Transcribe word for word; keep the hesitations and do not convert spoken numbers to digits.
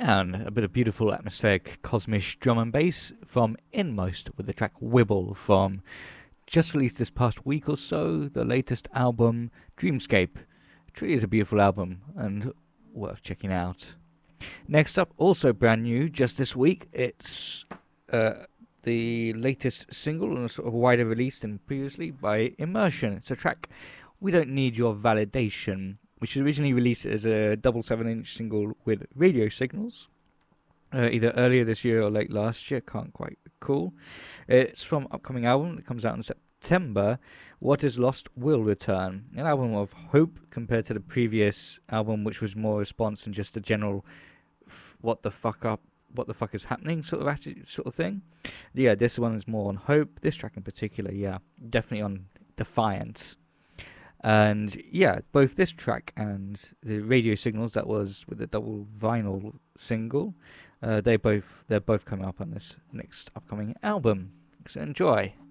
And a bit of beautiful atmospheric cosmic drum and bass from Inmost with the track Wibble from just released this past week or so, the latest album Dreamscape. It really is a beautiful album and worth checking out. Next up, also brand new just this week, it's uh, the latest single and a sort of wider release than previously by Immersion. It's a track We Don't Need Your Validation, which was originally released as a double seven inch single with Radio Signals, uh, either earlier this year or late last year, can't quite recall. It's from upcoming album that comes out in September, What Is Lost Will Return, an album of hope compared to the previous album, which was more response and just a general f- what the fuck up, what the fuck is happening sort of attitude, sort of thing. Yeah, this one is more on hope. This track in particular, yeah, definitely on defiance. And yeah, both this track and the Radio Signals that was with the double vinyl single, uh, they both they're both coming up on this next upcoming album. So enjoy.